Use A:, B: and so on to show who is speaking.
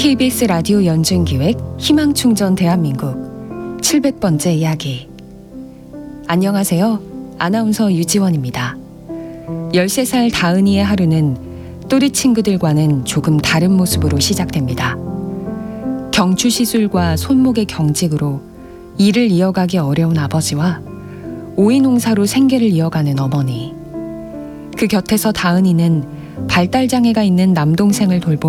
A: KBS 라디오 연중기획 희망충전 대한민국 700번째 이야기. 안녕하세요. 아나운서 유지원입니다. 13살 다은이의 하루는 또래 친구들과는 조금 다른 모습으로 시작됩니다. 경추 시술과 손목의 경직으로 일을 이어가기 어려운 아버지와 오이 농사로 생계를 이어가는 어머니. 그 곁에서 다은이는 발달장애가 있는 남동생을 돌보며